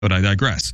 But I digress.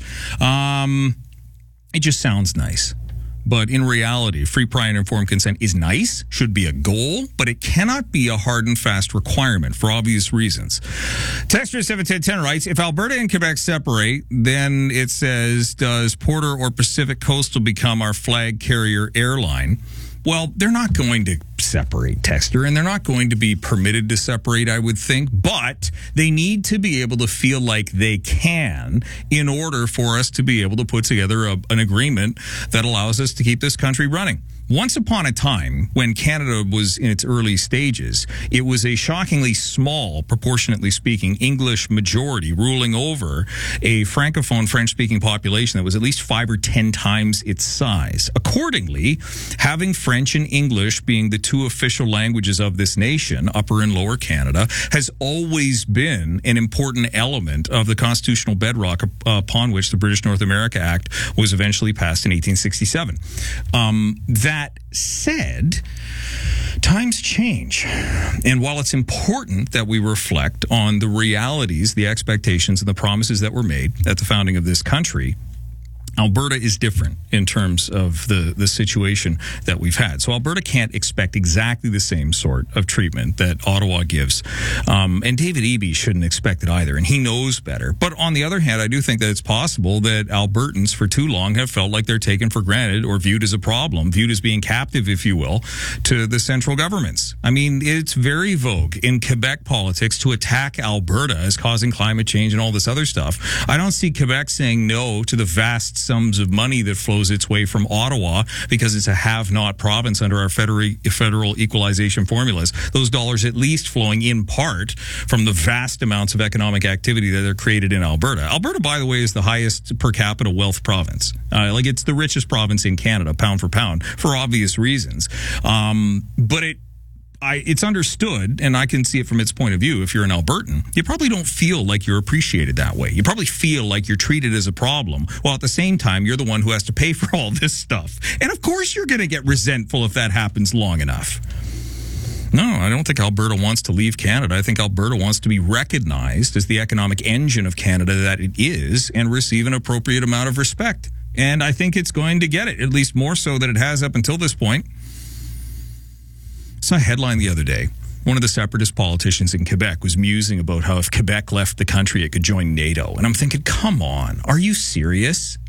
It just sounds nice. But in reality, free, prior, and informed consent is nice, should be a goal, but it cannot be a hard and fast requirement for obvious reasons. Texter 71010 writes, if Alberta and Quebec separate, then it says, does Porter or Pacific Coastal become our flag carrier airline? Well, they're not going to separate, Texter, and they're not going to be permitted to separate, I would think, but they need to be able to feel like they can in order for us to be able to put together an agreement that allows us to keep this country running. Once upon a time, when Canada was in its early stages, it was a shockingly small, proportionately speaking, English majority ruling over a Francophone French-speaking population that was at least 5 or 10 times its size. Accordingly, having French and English being the two official languages of this nation, Upper and Lower Canada, has always been an important element of the constitutional bedrock upon which the British North America Act was eventually passed in 1867. That said, times change. And while it's important that we reflect on the realities, the expectations, and the promises that were made at the founding of this country, Alberta is different in terms of the situation that we've had. So Alberta can't expect exactly the same sort of treatment that Ottawa gives. And David Eby shouldn't expect it either, and he knows better. But on the other hand, I do think that it's possible that Albertans for too long have felt like they're taken for granted or viewed as a problem, viewed as being captive, if you will, to the central governments. I mean, it's very vogue in Quebec politics to attack Alberta as causing climate change and all this other stuff. I don't see Quebec saying no to the vast sums of money that flows its way from Ottawa because it's a have-not province under our federal equalization formulas. Those dollars at least flowing in part from the vast amounts of economic activity that are created in Alberta. Alberta, by the way, is the highest per capita wealth province. It's the richest province in Canada, pound for pound, for obvious reasons. But it's understood, and I can see it from its point of view. If you're an Albertan, you probably don't feel like you're appreciated that way. You probably feel like you're treated as a problem, while at the same time, you're the one who has to pay for all this stuff. And of course, you're going to get resentful if that happens long enough. No, I don't think Alberta wants to leave Canada. I think Alberta wants to be recognized as the economic engine of Canada that it is and receive an appropriate amount of respect. And I think it's going to get it, at least more so than it has up until this point. Saw a headline the other day. One of the separatist politicians in Quebec was musing about how if Quebec left the country, it could join NATO. And I'm thinking, come on, are you serious?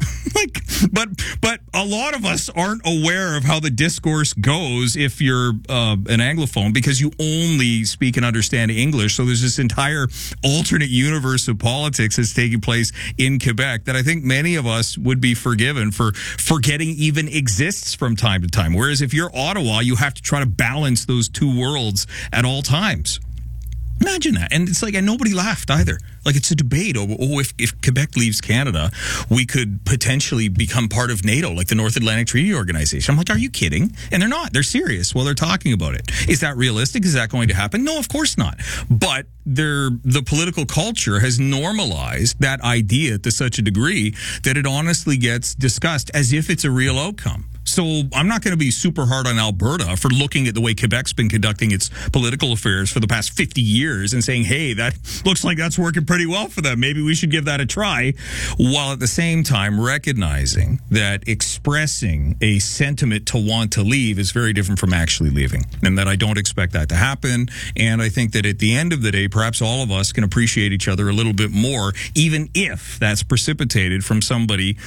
But a lot of us aren't aware of how the discourse goes if you're an Anglophone because you only speak and understand English. So there's this entire alternate universe of politics that's taking place in Quebec that I think many of us would be forgiven for forgetting even exists from time to time. Whereas if you're Ottawa, you have to try to balance those two worlds at all times. Imagine that. And it's like, and nobody laughed either. Like, it's a debate over, if Quebec leaves Canada, we could potentially become part of NATO, like the North Atlantic Treaty Organization. I'm like, are you kidding? And they're not. They're serious while they're talking about it. Is that realistic? Is that going to happen? No, of course not. But the political culture has normalized that idea to such a degree that it honestly gets discussed as if it's a real outcome. So I'm not going to be super hard on Alberta for looking at the way Quebec's been conducting its political affairs for the past 50 years and saying, hey, that looks like that's working pretty well for them. Maybe we should give that a try, while at the same time recognizing that expressing a sentiment to want to leave is very different from actually leaving, and that I don't expect that to happen. And I think that at the end of the day, perhaps all of us can appreciate each other a little bit more, even if that's precipitated from somebody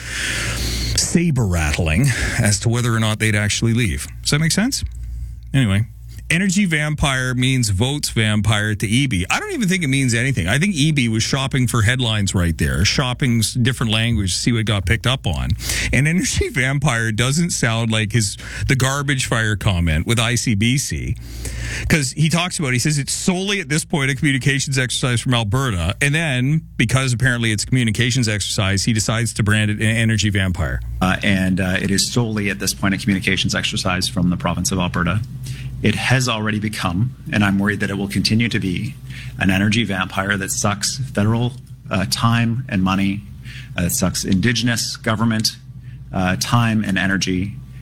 saber rattling as to whether or not they'd actually leave. Does that make sense? Anyway, energy vampire means votes vampire to Eby. I don't even think it means anything. I think Eby was shopping for headlines right there, shopping different language to see what got picked up on. And energy vampire doesn't sound like the garbage fire comment with ICBC, because he talks about, he says it's solely at this point a communications exercise from Alberta, and then because apparently it's a communications exercise, he decides to brand it an energy vampire. It is solely at this point a communications exercise from the province of Alberta. It has already become, and I'm worried that it will continue to be, an energy vampire that sucks federal time and money, that sucks Indigenous government time and energy,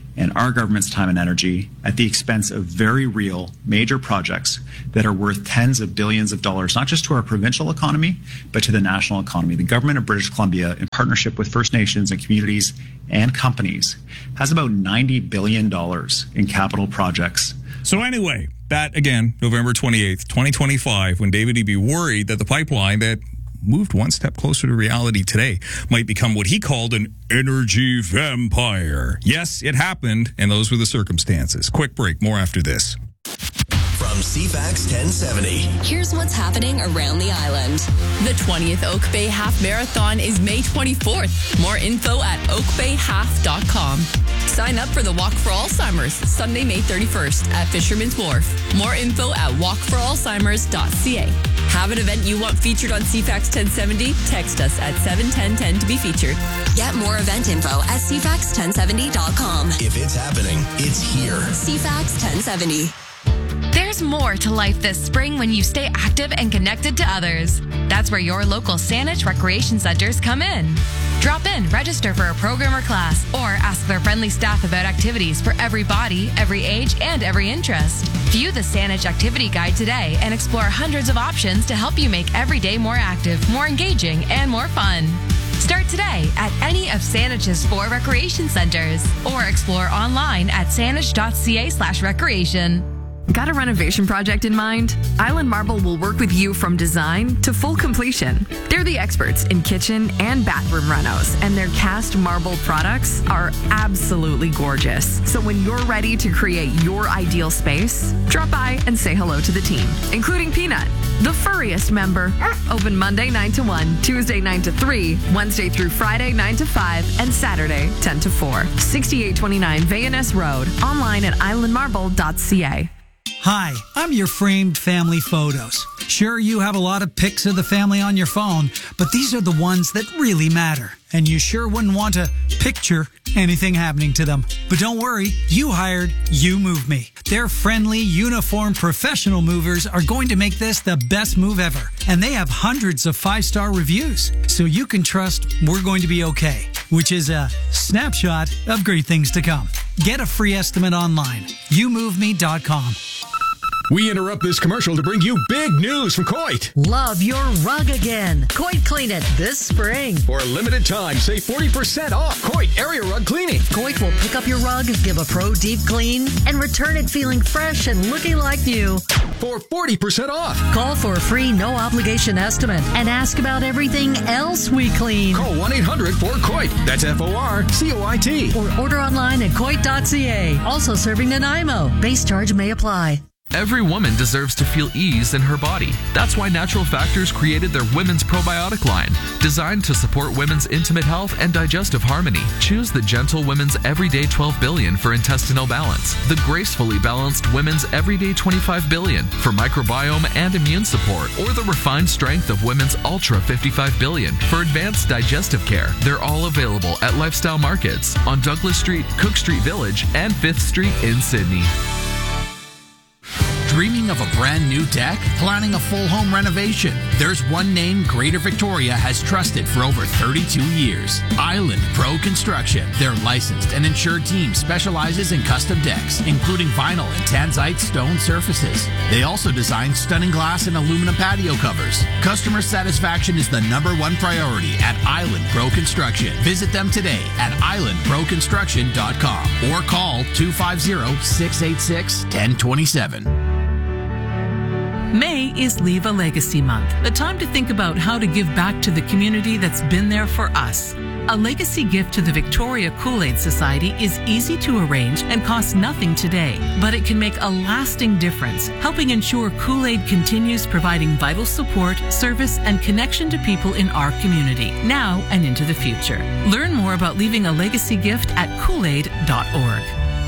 and our government's time and energy at the expense of very real major projects that are worth tens of billions of dollars, not just to our provincial economy, but to the national economy. The government of British Columbia, in partnership with First Nations and communities and companies, has about $90 billion in capital projects. So anyway, that again, November 28th, 2025, when David Eby worried that the pipeline that moved one step closer to reality today might become what he called an energy vampire. Yes, it happened, and those were the circumstances. Quick break, more after this. From CFAX 1070. Here's what's happening around the island. The 20th Oak Bay Half Marathon is May 24th. More info at oakbayhalf.com. Sign up for the Walk for Alzheimer's, Sunday, May 31st at Fisherman's Wharf. More info at walkforalzheimers.ca. Have an event you want featured on CFAX 1070? Text us at 71010 to be featured. Get more event info at cfax1070.com. If it's happening, it's here. CFAX 1070. There's more to life this spring when you stay active and connected to others. That's where your local Saanich Recreation Centers come in. Drop in, register for a program or class, or ask their friendly staff about activities for every body, every age, and every interest. View the Saanich Activity Guide today and explore hundreds of options to help you make every day more active, more engaging, and more fun. Start today at any of Saanich's 4 recreation centers, or explore online at saanich.ca/recreation. Got a renovation project in mind? Island Marble will work with you from design to full completion. They're the experts in kitchen and bathroom renos, and their cast marble products are absolutely gorgeous. So when you're ready to create your ideal space, drop by and say hello to the team, including Peanut, the furriest member. Open Monday 9 to 1, Tuesday 9 to 3, Wednesday through Friday 9 to 5, and Saturday 10 to 4. 6829 Vayaness Road. Online at islandmarble.ca. Hi, I'm your framed family photos. Sure, you have a lot of pics of the family on your phone, but these are the ones that really matter. And you sure wouldn't want to picture anything happening to them. But don't worry, you hired You Move Me. Their friendly, uniformed, professional movers are going to make this the best move ever. And they have hundreds of 5-star reviews, so you can trust we're going to be okay, which is a snapshot of great things to come. Get a free estimate online. YouMoveMe.com. We interrupt this commercial to bring you big news from Coit. Love your rug again. Coit Clean It this spring. For a limited time, save 40% off Coit Area Rug Cleaning. Coit will pick up your rug, give a pro deep clean, and return it feeling fresh and looking like new. For 40% off. Call for a free no-obligation estimate and ask about everything else we clean. Call 1-800-4COIT. That's FORCOIT. Or order online at coit.ca. Also serving Nanaimo. Base charge may apply. Every woman deserves to feel ease in her body. That's why Natural Factors created their Women's Probiotic line, designed to support women's intimate health and digestive harmony. Choose the Gentle Women's Everyday 12 Billion for intestinal balance, the Gracefully Balanced Women's Everyday 25 Billion for microbiome and immune support, or the Refined Strength of Women's Ultra 55 Billion for advanced digestive care. They're all available at Lifestyle Markets on Douglas Street, Cook Street Village, and 5th Street in Sydney. Dreaming of a brand new deck? Planning a full home renovation? There's one name Greater Victoria has trusted for over 32 years. Island Pro Construction. Their licensed and insured team specializes in custom decks, including vinyl and tanzite stone surfaces. They also design stunning glass and aluminum patio covers. Customer satisfaction is the #1 priority at Island Pro Construction. Visit them today at islandproconstruction.com or call 250-686-1027. May is Leave a Legacy Month, a time to think about how to give back to the community that's been there for us. A legacy gift to the Victoria Kool-Aid Society is easy to arrange and costs nothing today, but it can make a lasting difference, helping ensure Kool-Aid continues providing vital support, service, and connection to people in our community, now and into the future. Learn more about leaving a legacy gift at koolaid.org.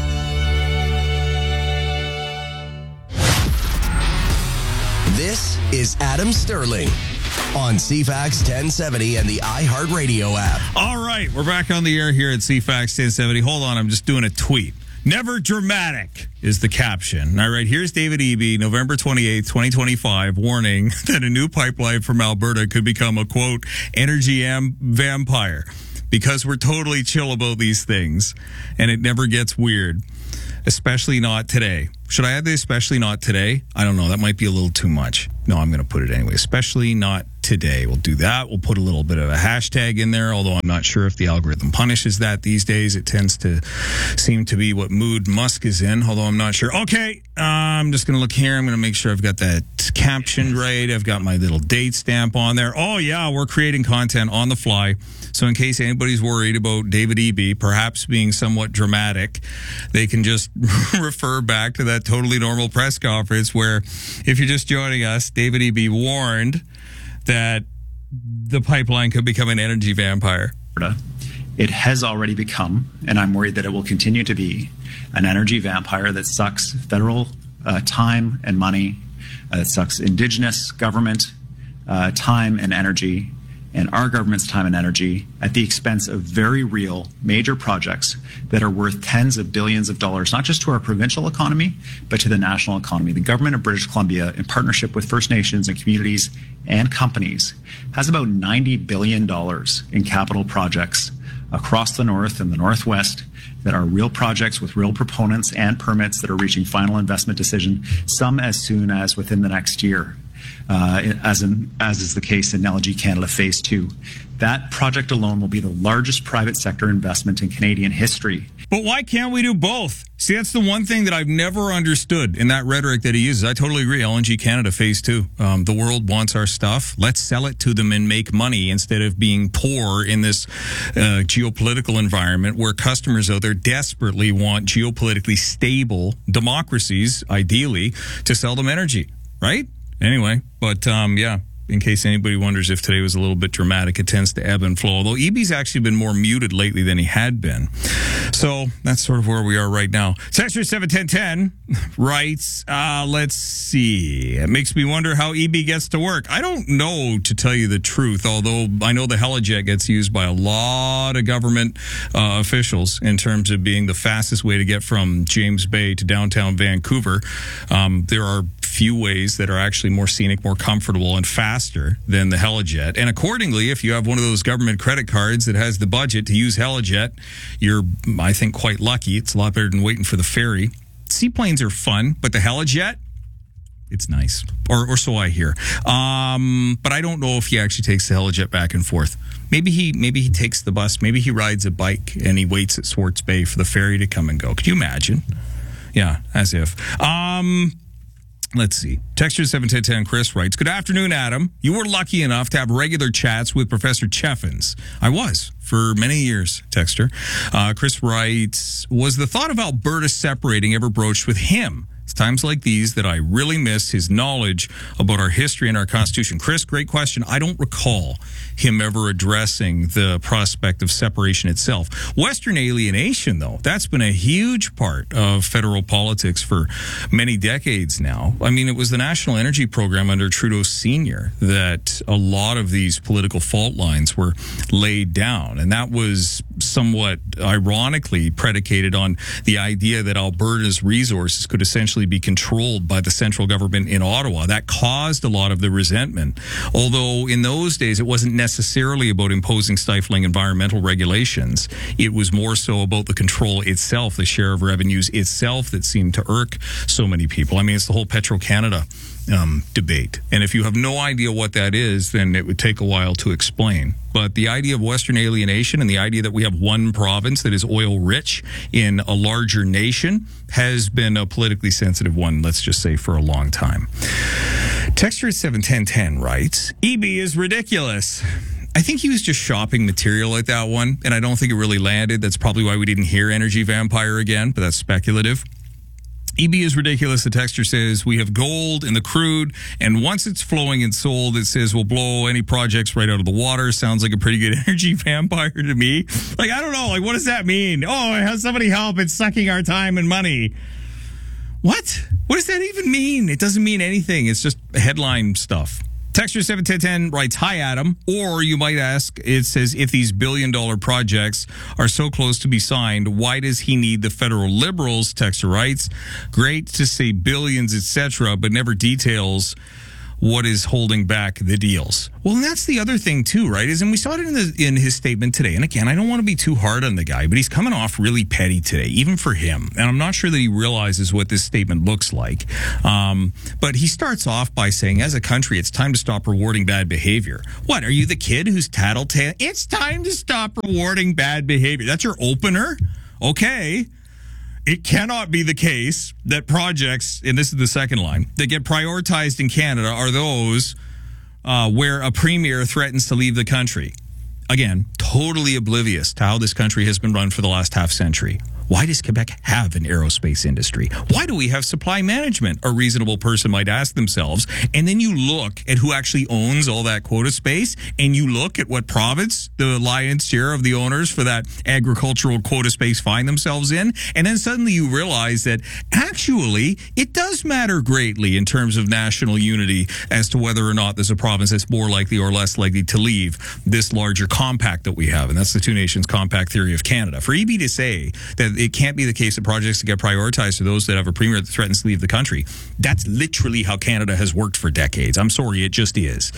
This is Adam Sterling on CFAX 1070 and the iHeartRadio app. All right, we're back on the air here at CFAX 1070. Hold on, I'm just doing a tweet. Never dramatic is the caption. All right, here's David Eby, November 28th, 2025, warning that a new pipeline from Alberta could become a, quote, energy vampire. because we're totally chill about these things and it never gets weird. Especially not today. Should I add the especially not today? I don't know. That might be a little too much. No, I'm going to put it anyway. Especially not today. We'll do that. We'll put a little bit of a hashtag in there, although I'm not sure if the algorithm punishes that these days. It tends to seem to be what mood Musk is in, although I'm not sure. Okay, I'm just going to look here. I'm going to make sure I've got that captioned right. I've got my little date stamp on there. Oh, yeah, we're creating content on the fly. So in case anybody's worried about David Eby perhaps being somewhat dramatic, they can just refer back to that totally normal press conference where, if you're just joining us, David Eby warned that the pipeline could become an energy vampire. It has already become, and I'm worried that it will continue to be, an energy vampire that sucks federal time and money, that sucks Indigenous government time and energy, and our government's time and energy at the expense of very real major projects that are worth tens of billions of dollars, not just to our provincial economy, but to the national economy. The government of British Columbia, in partnership with First Nations and communities and companies, has about $90 billion in capital projects across the north and the northwest that are real projects with real proponents and permits that are reaching final investment decision, some as soon as within the next year. As is the case in LNG Canada Phase 2. That project alone will be the largest private sector investment in Canadian history. But why can't we do both? See, that's the one thing that I've never understood in that rhetoric that he uses. I totally agree. LNG Canada Phase 2. The world wants our stuff. Let's sell it to them and make money instead of being poor in this geopolitical environment where customers out there desperately want geopolitically stable democracies, ideally, to sell them energy, right? Anyway, but yeah, in case anybody wonders if today was a little bit dramatic, it tends to ebb and flow, although Eby's actually been more muted lately than he had been. So that's sort of where we are right now. Texture 71010 writes, let's see. It makes me wonder how Eby gets to work. I don't know, to tell you the truth, although I know the Helijet gets used by a lot of government officials in terms of being the fastest way to get from James Bay to downtown Vancouver. There are few ways that are actually more scenic, more comfortable, and faster than the Helijet. And accordingly, if you have one of those government credit cards that has the budget to use Helijet, you're, I think, quite lucky. It's a lot better than waiting for the ferry. Seaplanes are fun, but the Helijet, it's nice. Or so I hear. But I don't know if he actually takes the Helijet back and forth. Maybe he takes the bus. Maybe he rides a bike and he waits at Swartz Bay for the ferry to come and go. Could you imagine? Yeah, as if. Let's see. Texture 71010 Chris writes, good afternoon, Adam. You were lucky enough to have regular chats with Professor Cheffins. I was for many years, Texture. Chris writes, was the thought of Alberta separating ever broached with him? It's times like these that I really miss his knowledge about our history and our Constitution. Chris, great question. I don't recall him ever addressing the prospect of separation itself. Western alienation, though, that's been a huge part of federal politics for many decades now. I mean, it was the National Energy Program under Trudeau Sr. that a lot of these political fault lines were laid down, and that was somewhat ironically predicated on the idea that Alberta's resources could essentially be controlled by the central government in Ottawa. That caused a lot of the resentment. Although in those days, it wasn't necessarily about imposing stifling environmental regulations. It was more so about the control itself, the share of revenues itself that seemed to irk so many people. I mean, it's the whole Petro-Canada debate. And if you have no idea what that is, then it would take a while to explain. But the idea of Western alienation and the idea that we have one province that is oil rich in a larger nation has been a politically sensitive one, let's just say, for a long time. Texture 71010 writes, Eby is ridiculous. I think he was just shopping material at that one, and I don't think it really landed. That's probably why we didn't hear Energy Vampire again, but that's speculative. Eby is ridiculous. The texture says we have gold in the crude, and once it's flowing and sold, it says we'll blow any projects right out of the water. Sounds like a pretty good energy vampire to me. Like, I don't know. Like, what does that mean? Oh, has somebody help? It's sucking our time and money. What? What does that even mean? It doesn't mean anything. It's just headline stuff. Texture 71010 writes, hi, Adam. Or you might ask, it says, if these billion-dollar projects are so close to be signed, why does he need the federal Liberals? Texture writes, great to say billions, etc., but never details what is holding back the deals. Well, and that's the other thing too, right? And we saw it in his statement today. And again, I don't want to be too hard on the guy, but he's coming off really petty today, even for him. And I'm not sure that he realizes what this statement looks like. But he starts off by saying, as a country, it's time to stop rewarding bad behavior. What, are you the kid who's tattletale? It's time to stop rewarding bad behavior. That's your opener? Okay. It cannot be the case that projects, and this is the second line, that get prioritized in Canada are those where a premier threatens to leave the country. Again, totally oblivious to how this country has been run for the last half century. Why does Quebec have an aerospace industry? Why do we have supply management? A reasonable person might ask themselves. And then you look at who actually owns all that quota space, and you look at what province the lion's share of the owners for that agricultural quota space find themselves in. And then suddenly you realize that actually it does matter greatly in terms of national unity as to whether or not there's a province that's more likely or less likely to leave this larger compact that we have. And that's the Two Nations Compact theory of Canada. For EB to say that it can't be the case that projects that get prioritized are those that have a premier that threatens to leave the country. That's literally how Canada has worked for decades. I'm sorry, it just is.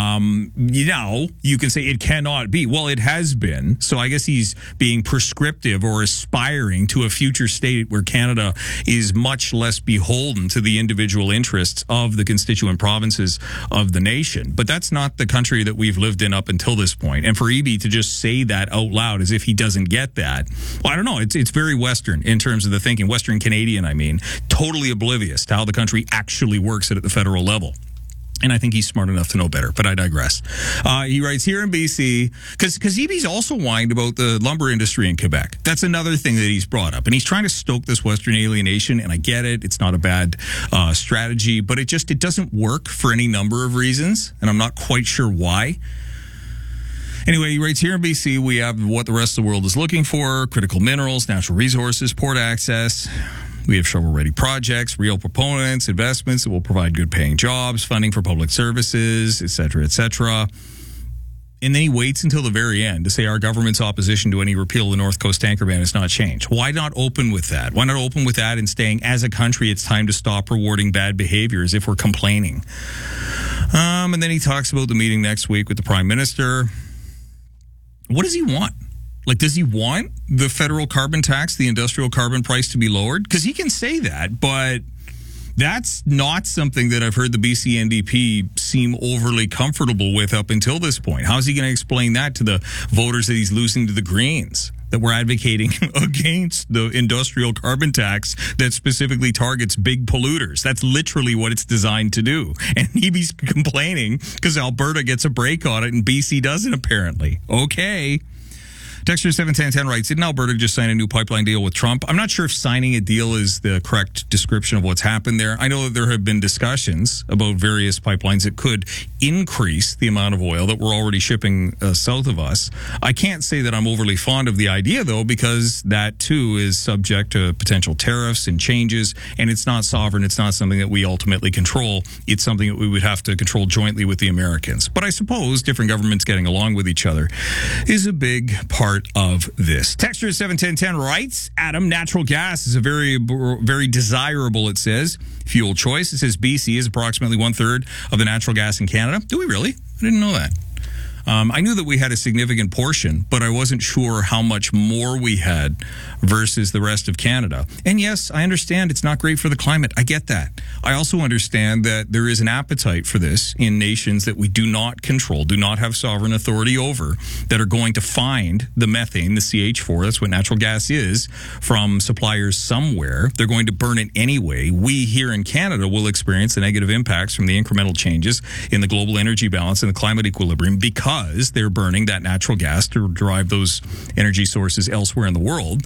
You can say it cannot be. Well, it has been. So I guess he's being prescriptive or aspiring to a future state where Canada is much less beholden to the individual interests of the constituent provinces of the nation. But that's not the country that we've lived in up until this point. And for EB to just say that out loud as if he doesn't get that, well, I don't know. It's very Western in terms of the thinking, Western Canadian, I mean, totally oblivious to how the country actually works at the federal level. And I think he's smart enough to know better, but I digress. He writes here in BC, because EB's also whined about the lumber industry in Quebec. That's another thing that he's brought up. And he's trying to stoke this Western alienation, and I get it. It's not a bad strategy, but it doesn't work for any number of reasons, and I'm not quite sure why. Anyway, he writes here in BC, we have what the rest of the world is looking for: critical minerals, natural resources, port access. We have shovel-ready projects, real proponents, investments that will provide good-paying jobs, funding for public services, et cetera, et cetera. And then he waits until the very end to say our government's opposition to any repeal of the North Coast tanker ban has not changed. Why not open with that? Why not open with that and saying, as a country, it's time to stop rewarding bad behavior as if we're complaining? And then he talks about the meeting next week with the Prime Minister. What does he want? Like, does he want the federal carbon tax, the industrial carbon price, to be lowered? Because he can say that, but that's not something that I've heard the BC NDP seem overly comfortable with up until this point. How's he going to explain that to the voters that he's losing to the Greens? That we're advocating against the industrial carbon tax that specifically targets big polluters. That's literally what it's designed to do. And he's complaining because Alberta gets a break on it and BC doesn't, apparently. Okay. Texture 71010 writes, didn't Alberta just sign a new pipeline deal with Trump? I'm not sure if signing a deal is the correct description of what's happened there. I know that there have been discussions about various pipelines that could increase the amount of oil that we're already shipping south of us. I can't say that I'm overly fond of the idea, though, because that, too, is subject to potential tariffs and changes, and it's not sovereign. It's not something that we ultimately control. It's something that we would have to control jointly with the Americans. But I suppose different governments getting along with each other is a big part of this. Texture 71010 writes, Adam, natural gas is a very desirable, it says, fuel choice. It says BC is approximately 1/3 of the natural gas in Canada. Do we really? I didn't know that. I knew that we had a significant portion, but I wasn't sure how much more we had versus the rest of Canada. And yes, I understand it's not great for the climate. I get that. I also understand that there is an appetite for this in nations that we do not control, do not have sovereign authority over, that are going to find the methane, the CH4, that's what natural gas is, from suppliers somewhere. They're going to burn it anyway. We here in Canada will experience the negative impacts from the incremental changes in the global energy balance and the climate equilibrium because they're burning that natural gas to derive those energy sources elsewhere in the world.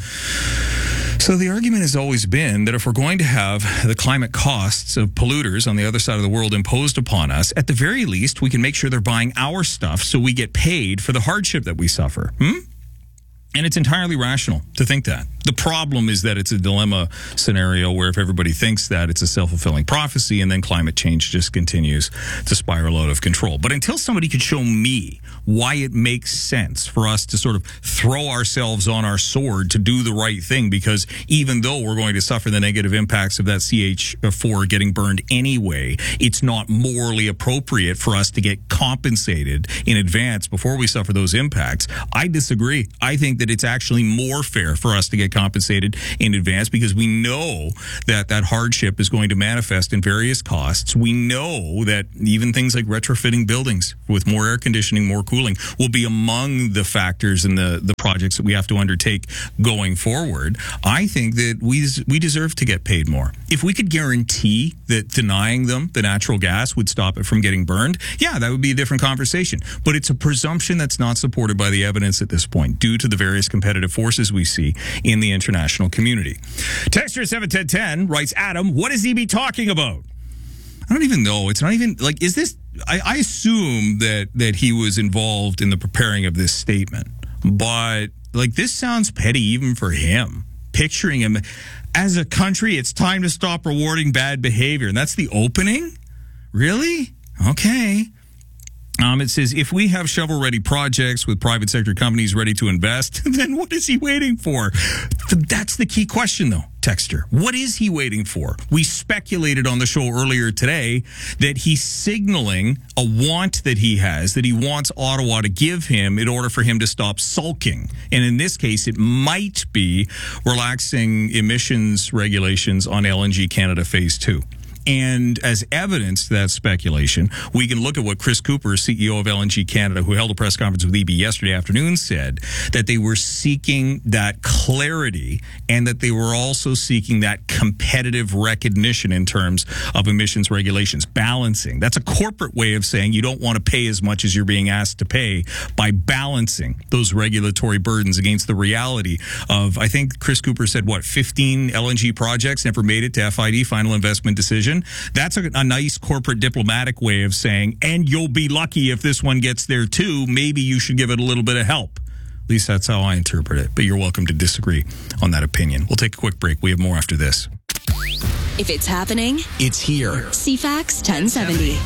So the argument has always been that if we're going to have the climate costs of polluters on the other side of the world imposed upon us, at the very least, we can make sure they're buying our stuff so we get paid for the hardship that we suffer. And it's entirely rational to think that. The problem is that it's a dilemma scenario where if everybody thinks that, it's a self-fulfilling prophecy, and then climate change just continues to spiral out of control. But until somebody could show me why it makes sense for us to sort of throw ourselves on our sword to do the right thing, because even though we're going to suffer the negative impacts of that CH4 getting burned anyway, it's not morally appropriate for us to get compensated in advance before we suffer those impacts. I disagree. I think that it's actually more fair for us to get compensated in advance, because we know that that hardship is going to manifest in various costs. We know that even things like retrofitting buildings with more air conditioning, more cooling, will be among the factors in the projects that we have to undertake going forward. I think that we deserve to get paid more. If we could guarantee that denying them the natural gas would stop it from getting burned, yeah, that would be a different conversation. But it's a presumption that's not supported by the evidence at this point, due to the various competitive forces we see in the international community. Texter 71010 writes, Adam, what is he be talking about? I don't even know. It's not even like, is this, I assume that he was involved in the preparing of this statement, but like, this sounds petty even for him. Picturing him as a country, it's time to stop rewarding bad behavior. And that's the opening? Really? Okay. It says, if we have shovel-ready projects with private sector companies ready to invest, then what is he waiting for? That's the key question, though, Texter. What is he waiting for? We speculated on the show earlier today that he's signaling a want that he has, that he wants Ottawa to give him in order for him to stop sulking. And in this case, it might be relaxing emissions regulations on LNG Canada Phase 2. And as evidence to that speculation, we can look at what Chris Cooper, CEO of LNG Canada, who held a press conference with EB yesterday afternoon, said, that they were seeking that clarity and that they were also seeking that competitive recognition in terms of emissions regulations. Balancing. That's a corporate way of saying you don't want to pay as much as you're being asked to pay, by balancing those regulatory burdens against the reality of, I think Chris Cooper said, 15 LNG projects never made it to FID, final investment decision. That's a nice corporate diplomatic way of saying, and you'll be lucky if this one gets there too. Maybe you should give it a little bit of help. At least that's how I interpret it. But you're welcome to disagree on that opinion. We'll take a quick break. We have more after this. If it's happening, it's here. CFAX 1070.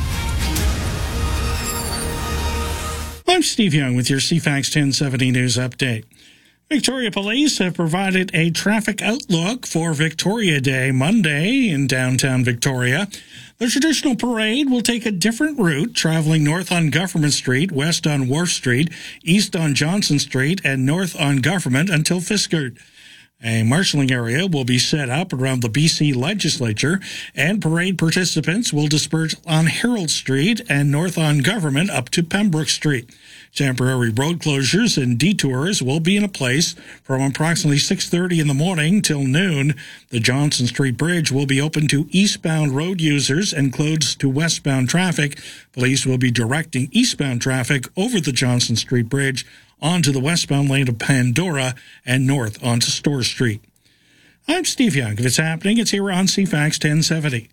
I'm Steve Young with your CFAX 1070 News Update. Victoria Police have provided a traffic outlook for Victoria Day Monday in downtown Victoria. The traditional parade will take a different route, traveling north on Government Street, west on Wharf Street, east on Johnson Street, and north on Government until Fiskard. A marshalling area will be set up around the BC Legislature, and parade participants will disperse on Herald Street and north on Government up to Pembroke Street. Temporary road closures and detours will be in place from approximately 6:30 in the morning till noon. The Johnson Street Bridge will be open to eastbound road users and closed to westbound traffic. Police will be directing eastbound traffic over the Johnson Street Bridge onto the westbound lane of Pandora and north onto Store Street. I'm Steve Young. If it's happening, it's here on CFAX 1070.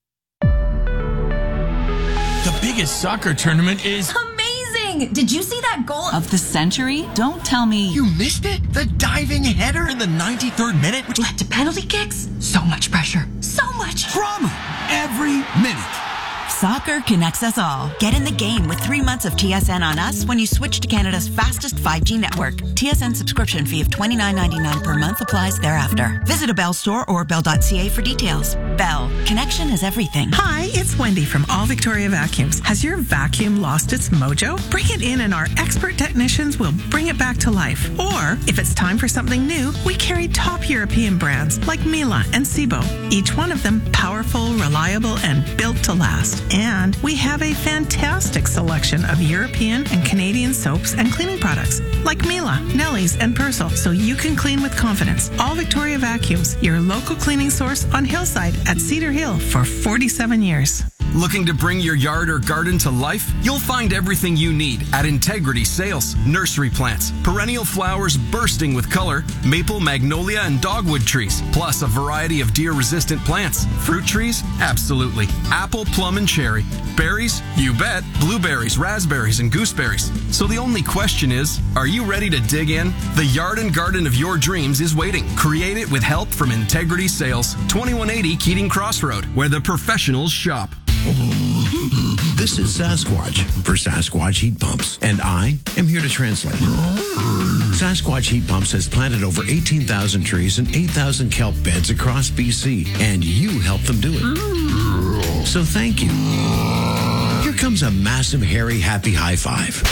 The biggest soccer tournament is amazing! Did you see that goal of the century? Don't tell me you missed it. The diving header in the 93rd minute, which led to penalty kicks. So much pressure. So much drama every minute. Soccer connects us all. Get in the game with 3 months of TSN on us when you switch to Canada's fastest 5G network. TSN subscription fee of $29.99 per month applies thereafter. Visit a Bell store or bell.ca for details. Bell. Connection is everything. Hi, it's Wendy from All Victoria Vacuums. Has your vacuum lost its mojo? Bring it in and our expert technicians will bring it back to life. Or, if it's time for something new, we carry top European brands like Miele and Sebo. Each one of them powerful, reliable, and built to last. And we have a fantastic selection of European and Canadian soaps and cleaning products like Miele, Nelly's, and Persil, so you can clean with confidence. All Victoria Vacuums, your local cleaning source on Hillside at Cedar Hill for 47 years. Looking to bring your yard or garden to life? You'll find everything you need at Integrity Sales. Nursery plants, perennial flowers bursting with color, maple, magnolia, and dogwood trees, plus a variety of deer-resistant plants. Fruit trees? Absolutely. Apple, plum, and cherry. Berries? You bet. Blueberries, raspberries, and gooseberries. So the only question is, are you ready to dig in? The yard and garden of your dreams is waiting. Create it with help from Integrity Sales, 2180 Keating Crossroad, where the professionals shop. This is Sasquatch for Sasquatch Heat Pumps, and I am here to translate. Sasquatch Heat Pumps has planted over 18,000 trees and 8,000 kelp beds across BC, and you helped them do it. So thank you. Here comes a massive, hairy, happy high five.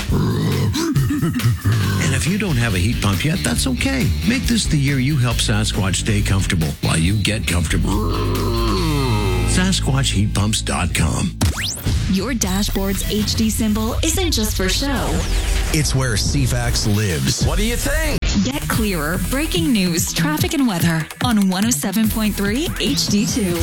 And if you don't have a heat pump yet, that's okay. Make this the year you help Sasquatch stay comfortable while you get comfortable. SasquatchHeatPumps.com. Your dashboard's HD symbol isn't just for show. It's where CFAX lives. What do you think? Get clearer breaking news, traffic, and weather on 107.3 HD2.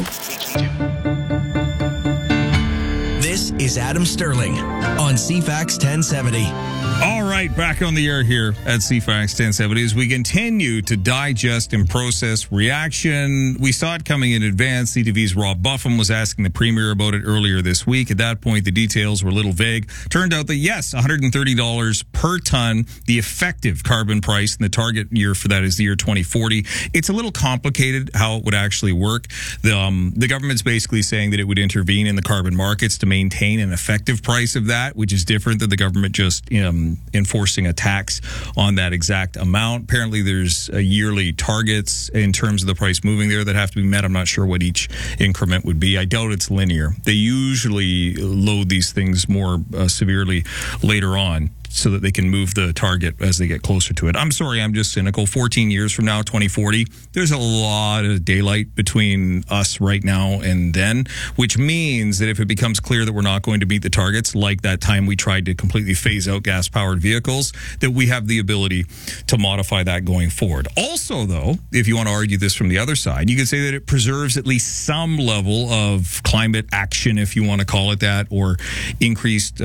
This is Adam Sterling on CFAX 1070. All right, back on the air here at CFAX 1070 as we continue to digest and process reaction. We saw it coming in advance. CTV's Rob Buffum was asking the Premier about it earlier this week. At that point, the details were a little vague. Turned out that, yes, $130 per ton, the effective carbon price, and the target year for that is the year 2040. It's a little complicated how it would actually work. The government's basically saying that it would intervene in the carbon markets to maintain an effective price of that, which is different than the government just enforcing a tax on that exact amount. Apparently, there's yearly targets in terms of the price moving there that have to be met. I'm not sure what each increment would be. I doubt it's linear. They usually load these things more severely later on, so that they can move the target as they get closer to it. I'm sorry, I'm just cynical. 14 years from now, 2040, there's a lot of daylight between us right now and then, which means that if it becomes clear that we're not going to meet the targets, like that time we tried to completely phase out gas-powered vehicles, that we have the ability to modify that going forward. Also, though, if you want to argue this from the other side, you could say that it preserves at least some level of climate action, if you want to call it that, or increased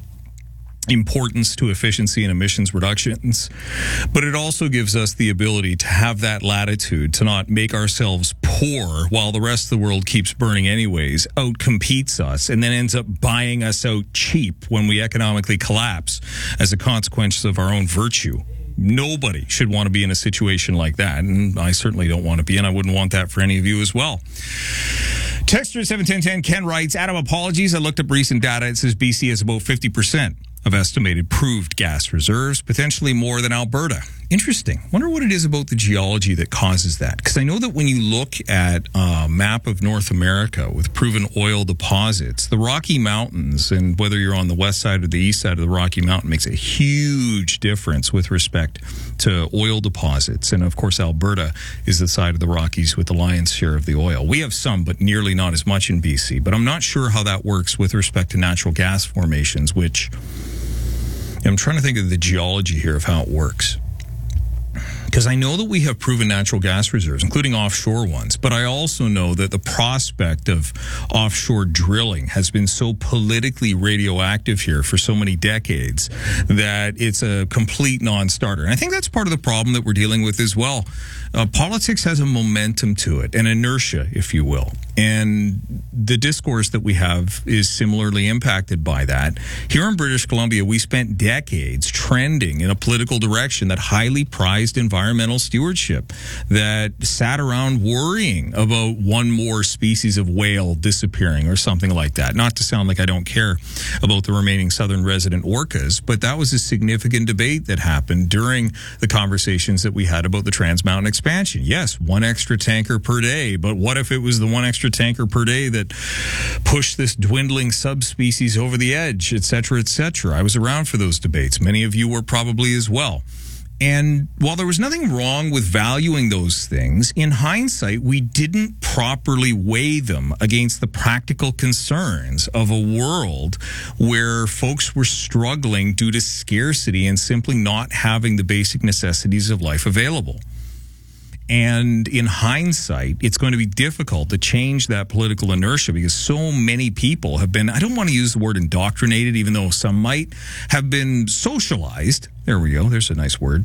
importance to efficiency and emissions reductions, but it also gives us the ability to have that latitude to not make ourselves poor while the rest of the world keeps burning anyways, outcompetes us, and then ends up buying us out cheap when we economically collapse as a consequence of our own virtue. Nobody should want to be in a situation like that, and I certainly don't want to be, and I wouldn't want that for any of you as well. Texter 71010 Ken writes, Adam, apologies. I looked up recent data. It says BC has about 50% of estimated proved gas reserves, potentially more than Alberta. Interesting. Wonder what it is about the geology that causes that. Because I know that when you look at a map of North America with proven oil deposits, the Rocky Mountains, and whether you're on the west side or the east side of the Rocky Mountain, makes a huge difference with respect to oil deposits. And of course, Alberta is the side of the Rockies with the lion's share of the oil. We have some, but nearly not as much in BC. But I'm not sure how that works with respect to natural gas formations, which I'm trying to think of the geology here of how it works. Because I know that we have proven natural gas reserves, including offshore ones, but I also know that the prospect of offshore drilling has been so politically radioactive here for so many decades that it's a complete non-starter. And I think that's part of the problem that we're dealing with as well. Politics has a momentum to it, an inertia, if you will. And the discourse that we have is similarly impacted by that. Here in British Columbia, we spent decades trending in a political direction that highly prized environmental stewardship, that sat around worrying about one more species of whale disappearing or something like that. Not to sound like I don't care about the remaining southern resident orcas, but that was a significant debate that happened during the conversations that we had about the Trans Mountain expansion. Yes, one extra tanker per day, but what if it was the one extra tanker per day that pushed this dwindling subspecies over the edge, et cetera, et cetera? I was around for those debates. Many of you were probably as well. And while there was nothing wrong with valuing those things, in hindsight, we didn't properly weigh them against the practical concerns of a world where folks were struggling due to scarcity and simply not having the basic necessities of life available. And in hindsight, it's going to be difficult to change that political inertia because so many people have been, I don't want to use the word indoctrinated, even though some might, have been socialized. There we go. There's a nice word.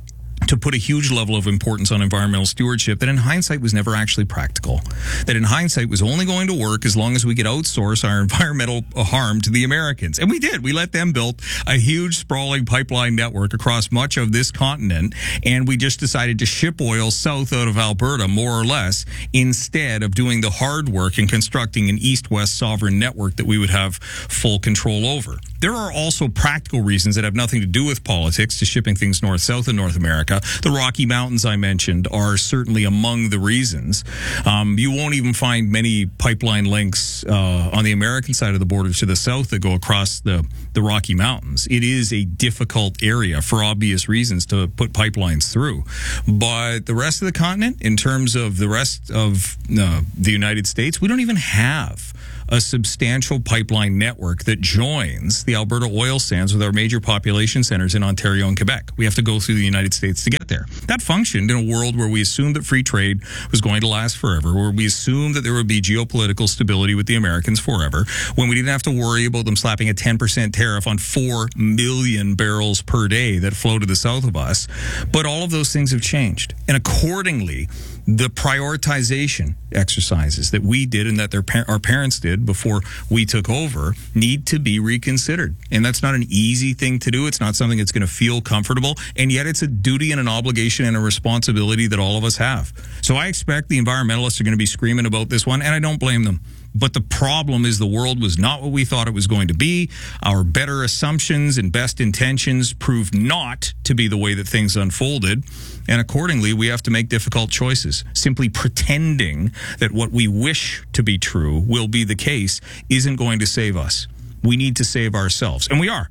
To put a huge level of importance on environmental stewardship that in hindsight was never actually practical. That in hindsight was only going to work as long as we could outsource our environmental harm to the Americans. And we did. We let them build a huge sprawling pipeline network across much of this continent. And we just decided to ship oil south out of Alberta, more or less, instead of doing the hard work and constructing an east-west sovereign network that we would have full control over. There are also practical reasons that have nothing to do with politics to shipping things north-south in North America. The Rocky Mountains I mentioned are certainly among the reasons. You won't even find many pipeline links on the American side of the border to the south that go across the Rocky Mountains. It is a difficult area for obvious reasons to put pipelines through. But the rest of the continent, in terms of the rest of the United States, we don't even have a substantial pipeline network that joins the Alberta oil sands with our major population centers in Ontario and Quebec. We have to go through the United States to get there. That functioned in a world where we assumed that free trade was going to last forever, where we assumed that there would be geopolitical stability with the Americans forever, when we didn't have to worry about them slapping a 10% tariff on 4 million barrels per day that flow to the south of us. But all of those things have changed. And accordingly, the prioritization exercises that we did and that our parents did before we took over need to be reconsidered. And that's not an easy thing to do. It's not something that's going to feel comfortable. And yet it's a duty and an obligation and a responsibility that all of us have. So I expect the environmentalists are going to be screaming about this one, and I don't blame them. But the problem is the world was not what we thought it was going to be. Our better assumptions and best intentions proved not to be the way that things unfolded. And accordingly, we have to make difficult choices. Simply pretending that what we wish to be true will be the case isn't going to save us. We need to save ourselves. And we are.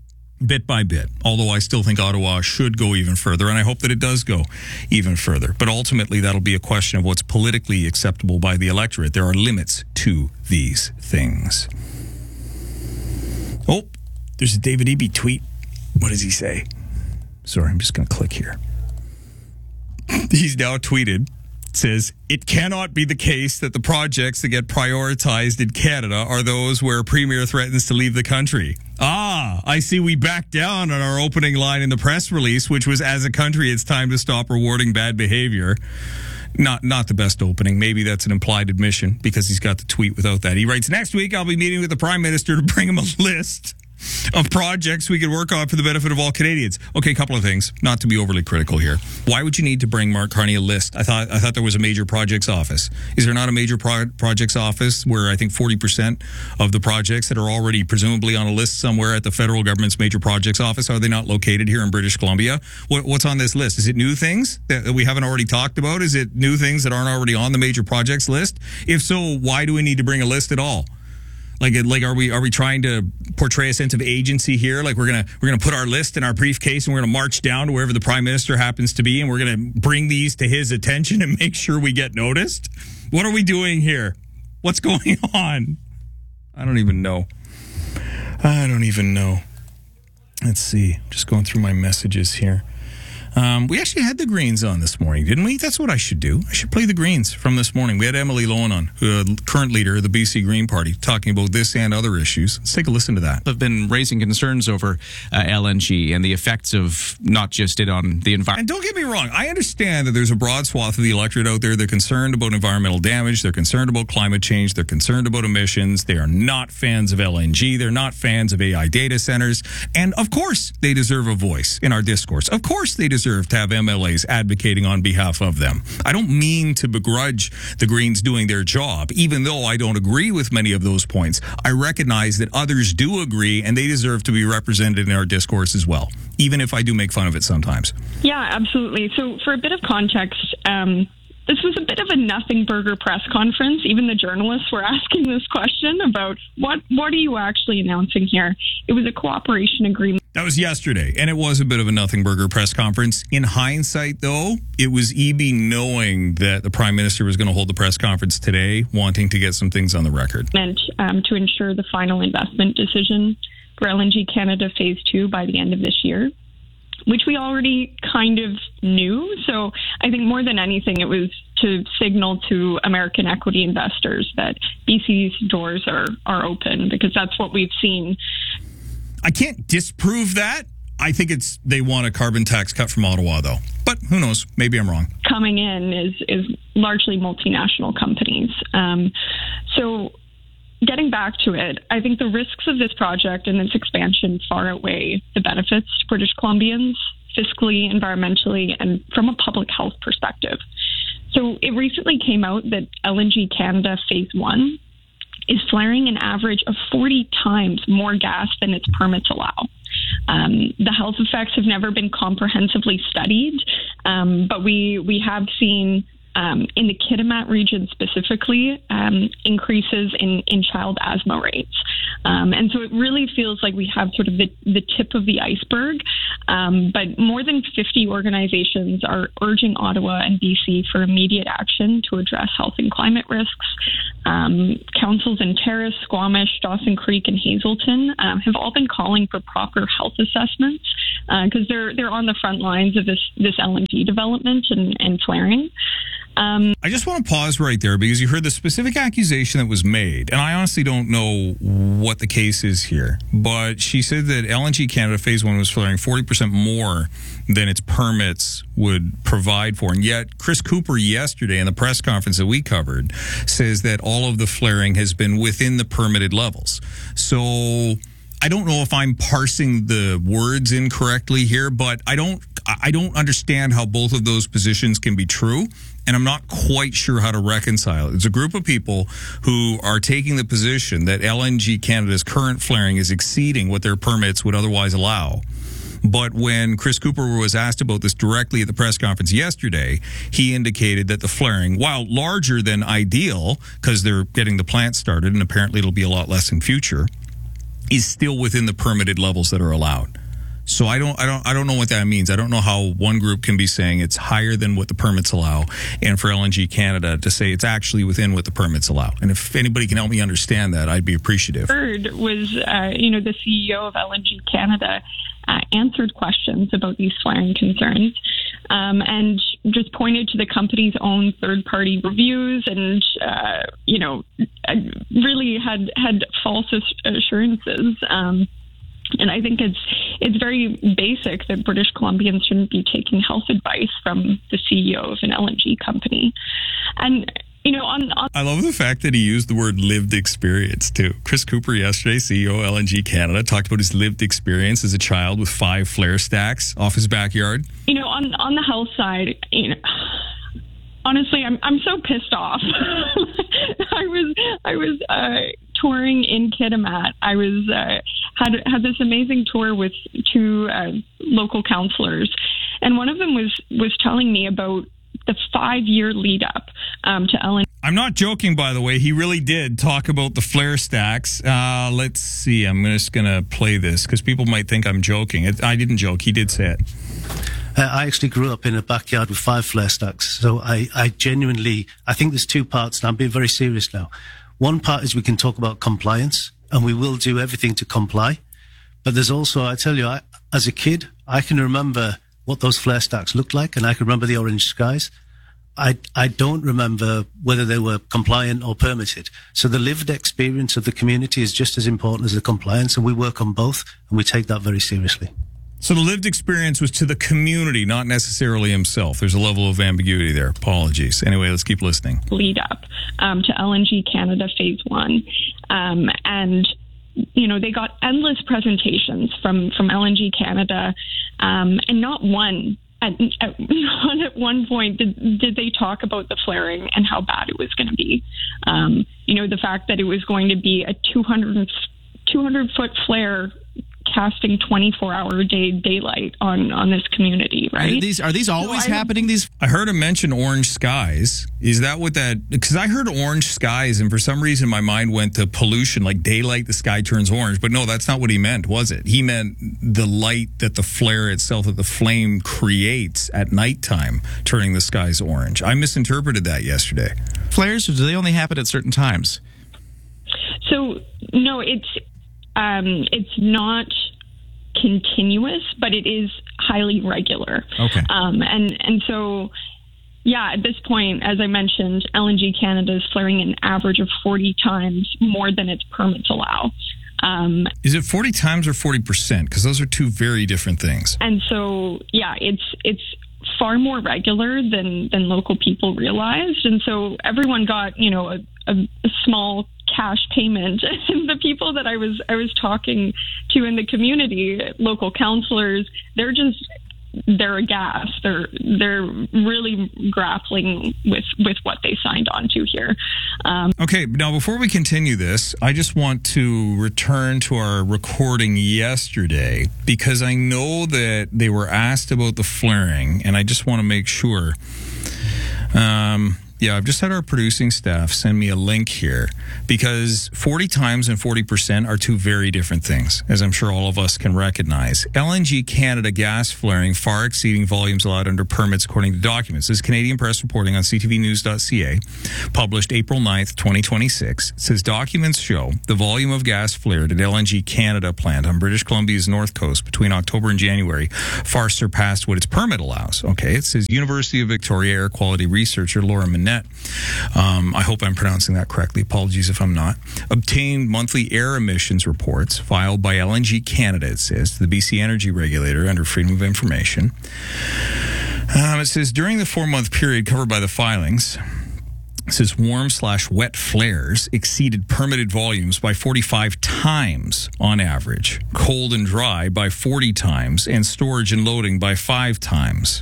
Bit by bit, although I still think Ottawa should go even further, and I hope that it does go even further. But ultimately, that'll be a question of what's politically acceptable by the electorate. There are limits to these things. Oh, there's a David Eby tweet. What does he say? Sorry, I'm just going to click here. He's now tweeted, says, it cannot be the case that the projects that get prioritized in Canada are those where a premier threatens to leave the country. I see we backed down on our opening line in the press release, which was, as a country, it's time to stop rewarding bad behavior. Not the best opening. Maybe that's an implied admission because he's got the tweet without that. He writes, next week I'll be meeting with the Prime Minister to bring him a list of projects we could work on for the benefit of all Canadians. Okay, a couple of things, not to be overly critical here. Why would you need to bring Mark Carney a list? I thought there was a major projects office. Is there not a major projects office where I think 40% of the projects that are already presumably on a list somewhere at the federal government's major projects office, are they not located here in British Columbia? What's on this list? Is it new things that we haven't already talked about? Is it new things that aren't already on the major projects list? If so, why do we need to bring a list at all? Like, are we trying to portray a sense of agency here? Like we're gonna put our list in our briefcase and we're gonna march down to wherever the Prime Minister happens to be, and we're gonna bring these to his attention and make sure we get noticed? What are we doing here? What's going on? I don't even know. Let's see. Just going through my messages here. We actually had the Greens on this morning, didn't we? That's what I should do. I should play the Greens from this morning. We had Emily Lohan on, current leader of the BC Green Party, talking about this and other issues. Let's take a listen to that. Have been raising concerns over LNG and the effects of not just it on the environment. And don't get me wrong, I understand that there's a broad swath of the electorate out there. They're concerned about environmental damage. They're concerned about climate change. They're concerned about emissions. They are not fans of LNG. They're not fans of AI data centers. And of course, they deserve a voice in our discourse. Of course, they deserve to have MLAs advocating on behalf of them. I don't mean to begrudge the Greens doing their job, even though I don't agree with many of those points. I recognize that others do agree, and they deserve to be represented in our discourse as well, even if I do make fun of it sometimes. Yeah, absolutely. So for a bit of context, this was a bit of a nothing burger press conference. Even the journalists were asking this question about what are you actually announcing here? It was a cooperation agreement. That was yesterday, and it was a bit of a nothing burger press conference. In hindsight, though, it was Eby knowing that the Prime Minister was going to hold the press conference today, wanting to get some things on the record. Meant to ensure the final investment decision for LNG Canada Phase 2 by the end of this year. which we already kind of knew. So I think more than anything, it was to signal to American equity investors that BC's doors are open, because that's what we've seen. I can't disprove that. I think they want a carbon tax cut from Ottawa, though. But who knows? Maybe I'm wrong. Coming in is largely multinational companies. So getting back to it, I think the risks of this project and its expansion far outweigh the benefits to British Columbians, fiscally, environmentally, and from a public health perspective. So it recently came out that LNG Canada Phase 1 is flaring an average of 40 times more gas than its permits allow. The health effects have never been comprehensively studied, but we have seen in the Kitimat region specifically increases in child asthma rates. And so it really feels like we have sort of the tip of the iceberg, but more than 50 organizations are urging Ottawa and BC for immediate action to address health and climate risks. Councils in Terrace, Squamish, Dawson Creek, and Hazelton have all been calling for proper health assessments because they're on the front lines of this LNG development and flaring. I just want to pause right there because you heard the specific accusation that was made, and I honestly don't know what the case is here, but she said that LNG Canada Phase 1 was flaring 40% more than its permits would provide for. And yet, Chris Cooper yesterday in the press conference that we covered says that all of the flaring has been within the permitted levels. So I don't know if I'm parsing the words incorrectly here, but I don't understand how both of those positions can be true. And I'm not quite sure how to reconcile it. It's a group of people who are taking the position that LNG Canada's current flaring is exceeding what their permits would otherwise allow. But when Chris Cooper was asked about this directly at the press conference yesterday, he indicated that the flaring, while larger than ideal, because they're getting the plant started and apparently it'll be a lot less in future, is still within the permitted levels that are allowed. So I don't know what that means. I don't know how one group can be saying it's higher than what the permits allow, and for LNG Canada to say it's actually within what the permits allow. And if anybody can help me understand that, I'd be appreciative. Heard was, the CEO of LNG Canada answered questions about these flaring concerns, and just pointed to the company's own third-party reviews, and really had false assurances. And I think it's very basic that British Columbians shouldn't be taking health advice from the CEO of an LNG company. And, I love the fact that he used the word lived experience, too. Chris Cooper yesterday, CEO of LNG Canada, talked about his lived experience as a child with 5 flare stacks off his backyard. On the health side, honestly, I'm so pissed off. I was touring in Kitimat. I was had this amazing tour with 2 local councillors, and one of them was telling me about the 5-year lead up to LNG. I'm not joking, by the way. He really did talk about the flare stacks. Let's see. I'm just going to play this because people might think I'm joking. I didn't joke. He did say it. I actually grew up in a backyard with 5 flare stacks. So I genuinely, I think there's 2 parts, and I'm being very serious now. One part is we can talk about compliance, and we will do everything to comply. But there's also, I tell you, as a kid, I can remember what those flare stacks looked like, and I can remember the orange skies. I don't remember whether they were compliant or permitted. So the lived experience of the community is just as important as the compliance, and we work on both, and we take that very seriously. So the lived experience was to the community, not necessarily himself. There's a level of ambiguity there. Apologies. Anyway, let's keep listening. Lead up to LNG Canada Phase 1. And, they got endless presentations from LNG Canada, and not one. At one point, did they talk about the flaring and how bad it was going to be? The fact that it was going to be a 200-foot flare casting 24-hour daylight on this community, right? Are these always happening? I heard him mention orange skies. Is that what that? Because I heard orange skies, and for some reason my mind went to pollution, like daylight, the sky turns orange. But no, that's not what he meant, was it? He meant the light that the flare itself, that the flame creates at nighttime, turning the skies orange. I misinterpreted that yesterday. Flares, or do they only happen at certain times? So no, it's not continuous, but it is highly regular. Okay. And so, yeah, at this point, as I mentioned, LNG Canada is flaring an average of 40 times more than its permits allow. Is it 40 times or 40%? Because those are two very different things. And so, yeah, it's far more regular than local people realized. And so everyone got, a small cash payment. And the people that I was talking to in the community, local councillors, they're aghast. They're really grappling with what they signed on to here. Okay, now before we continue this, I just want to return to our recording yesterday because I know that they were asked about the flaring, and I just want to make sure. I've just had our producing staff send me a link here because 40 times and 40% are two very different things, as I'm sure all of us can recognize. LNG Canada gas flaring far exceeding volumes allowed under permits according to documents. This is Canadian Press reporting on ctvnews.ca, published April 9th, 2026. It says documents show the volume of gas flared at LNG Canada plant on British Columbia's north coast between October and January far surpassed what its permit allows. Okay, it says University of Victoria air quality researcher Laura Minette, I hope I'm pronouncing that correctly, apologies if I'm not, obtained monthly air emissions reports filed by LNG Canada, it says, the BC Energy Regulator under Freedom of Information. It says during the 4-month period covered by the filings, it says warm/wet flares exceeded permitted volumes by 45 times on average, cold and dry by 40 times, and storage and loading by 5 times.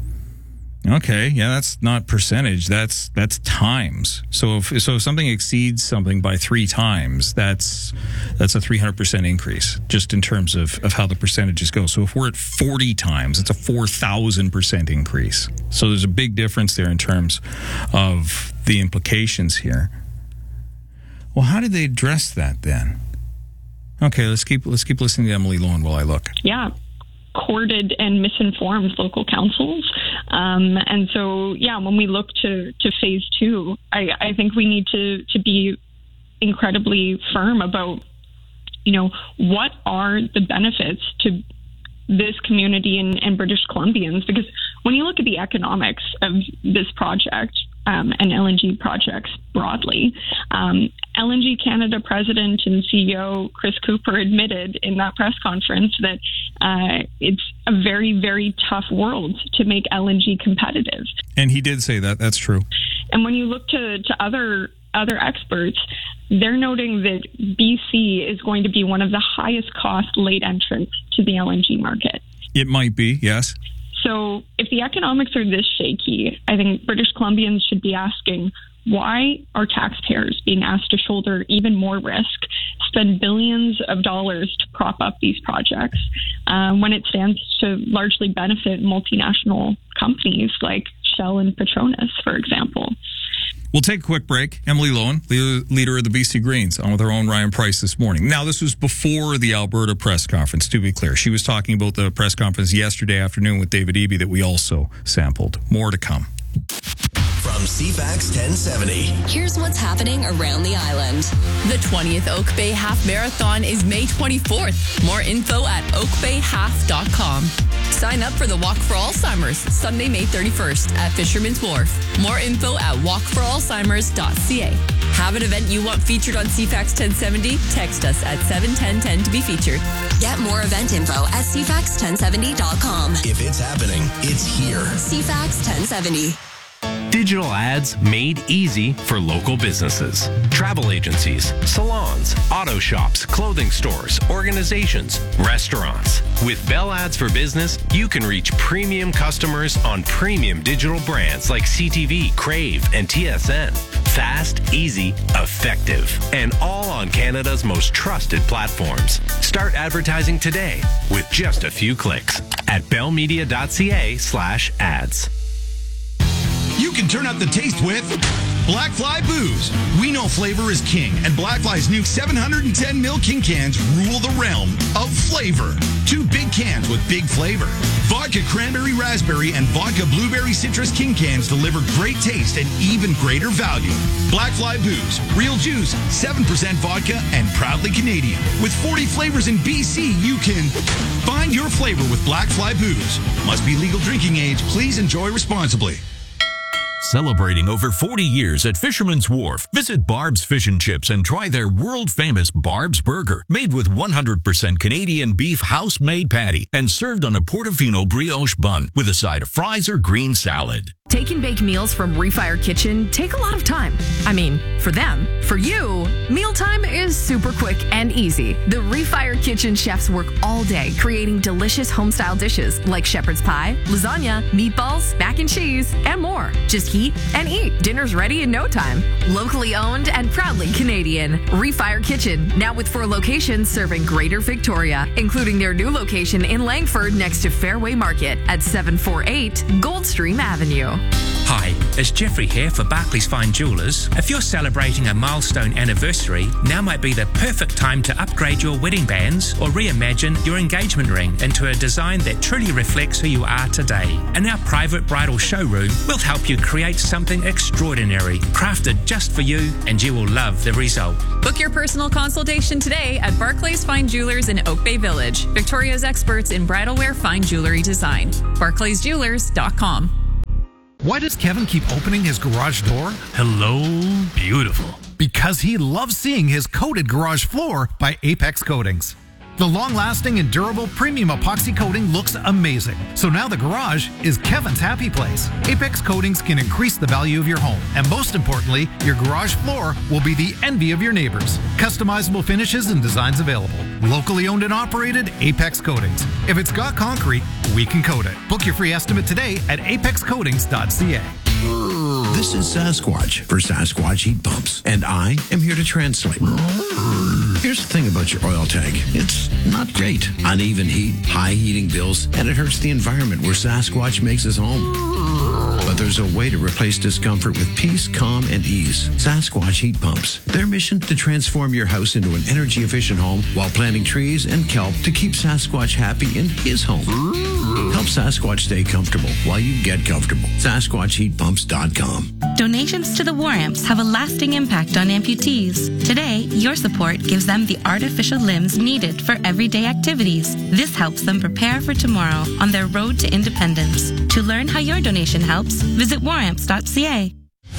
Okay, yeah, that's not percentage. That's times. So if something exceeds something by 3 times, that's a 300% increase just in terms of how the percentages go. So if we're at 40 times, it's a 4,000% increase. So there's a big difference there in terms of the implications here. Well, how did they address that then? Okay, let's keep listening to Emily Lohan while I look. Yeah. Courted and misinformed local councils. And so, yeah, when we look to phase 2, I think we need to be incredibly firm about, what are the benefits to this community and British Columbians? Because when you look at the economics of this project, and LNG projects broadly, LNG Canada President and CEO Chris Cooper admitted in that press conference that it's a very, very tough world to make LNG competitive. And he did say that. That's true. And when you look to other experts, they're noting that BC is going to be one of the highest cost late entrants to the LNG market. It might be, yes. So if the economics are this shaky, I think British Columbians should be asking, why are taxpayers being asked to shoulder even more risk, spend billions of dollars to prop up these projects, when it stands to largely benefit multinational companies like Shell and Petronas, for example? We'll take a quick break. Emily Lohan, leader of the BC Greens, on with her own Ryan Price this morning. Now, this was before the Alberta press conference, to be clear. She was talking about the press conference yesterday afternoon with David Eby that we also sampled. More to come. From CFAX 1070. Here's what's happening around the island. The 20th Oak Bay Half Marathon is May 24th. More info at oakbayhalf.com. Sign up for the Walk for Alzheimer's, Sunday, May 31st at Fisherman's Wharf. More info at walkforalzheimers.ca. Have an event you want featured on CFAX 1070? Text us at 71010 to be featured. Get more event info at cfax1070.com. If it's happening, it's here. CFAX 1070. Digital ads made easy for local businesses. Travel agencies, salons, auto shops, clothing stores, organizations, restaurants. With Bell Ads for Business, you can reach premium customers on premium digital brands like CTV, Crave, and TSN. Fast, easy, effective, and all on Canada's most trusted platforms. Start advertising today with just a few clicks at bellmedia.ca/ads. you can turn up the taste with Black Fly Booze. We know flavor is king, and Black Fly's new 710 ml King cans rule the realm of flavor. 2 big cans with big flavor. Vodka Cranberry Raspberry and Vodka Blueberry Citrus King cans deliver great taste and even greater value. Black Fly Booze, real juice, 7% vodka, and proudly Canadian. With 40 flavors in BC, you can find your flavor with Black Fly Booze. Must be legal drinking age. Please enjoy responsibly. Celebrating over 40 years at Fisherman's Wharf, visit Barb's Fish and Chips and try their world-famous Barb's Burger, made with 100% Canadian beef house-made patty and served on a Portofino brioche bun with a side of fries or green salad. Take and bake meals from Refire Kitchen take a lot of time. I mean, for them. For you, mealtime is super quick and easy. The Refire Kitchen chefs work all day creating delicious home-style dishes like shepherd's pie, lasagna, meatballs, mac and cheese, and more. Just heat and eat. Dinner's ready in no time. Locally owned and proudly Canadian. Refire Kitchen, now with 4 locations serving Greater Victoria, including their new location in Langford next to Fairway Market at 748 Goldstream Avenue. Hi, it's Jeffrey here for Barclays Fine Jewellers. If you're celebrating a milestone anniversary, now might be the perfect time to upgrade your wedding bands or reimagine your engagement ring into a design that truly reflects who you are today. In our private bridal showroom, we'll help you create something extraordinary, crafted just for you, and you will love the result. Book your personal consultation today at Barclays Fine Jewelers in Oak Bay Village, Victoria's experts in bridal wear fine jewelry design. BarclaysJewelers.com. Why does Kevin keep opening his garage door? Hello, beautiful. Because he loves seeing his coated garage floor by Apex Coatings. The long-lasting and durable premium epoxy coating looks amazing. So now the garage is Kevin's happy place. Apex Coatings can increase the value of your home. And most importantly, your garage floor will be the envy of your neighbors. Customizable finishes and designs available. Locally owned and operated, Apex Coatings. If it's got concrete, we can coat it. Book your free estimate today at apexcoatings.ca. This is Sasquatch for Sasquatch Heat Pumps, and I am here to translate. Here's the thing about your oil tank. It's not great. Uneven heat, high heating bills, and it hurts the environment where Sasquatch makes his home. But there's a way to replace discomfort with peace, calm, and ease. Sasquatch Heat Pumps. Their mission to transform your house into an energy-efficient home while planting trees and kelp to keep Sasquatch happy in his home. Help Sasquatch stay comfortable while you get comfortable. SasquatchHeatPumps.com. Donations to the War Amps have a lasting impact on amputees. Today, your support gives them the artificial limbs needed for everyday activities. This helps them prepare for tomorrow on their road to independence. To learn how your donation helps, visit waramps.ca.